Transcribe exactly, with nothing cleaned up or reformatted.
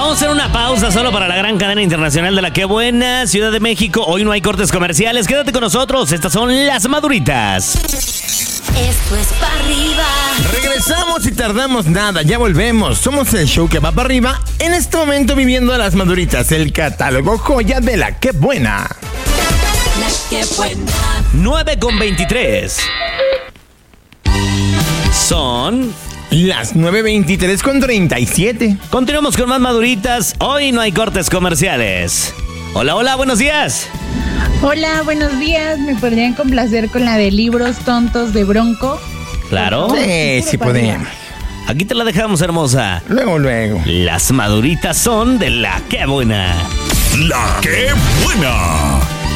Vamos a hacer una pausa solo para la gran cadena internacional de la Qué Buena, Ciudad de México. Hoy no hay cortes comerciales. Quédate con nosotros. Estas son las Maduritas. Esto es pa' arriba. Regresamos y tardamos nada, ya volvemos. Somos el show que va para arriba. En este momento viviendo a las Maduritas, el catálogo joya de la Qué Buena. La Qué Buena. nueve con veintitrés. Son... Las nueve veintitrés con treinta y siete. Continuamos con más Maduritas. Hoy no hay cortes comerciales. Hola, hola, buenos días. Hola, buenos días. ¿Me podrían complacer con la de Libros Tontos de Bronco? Claro. Sí, sí podemos. Aquí te la dejamos, hermosa. Luego, luego. Las Maduritas son de la Qué Buena. La Qué Buena.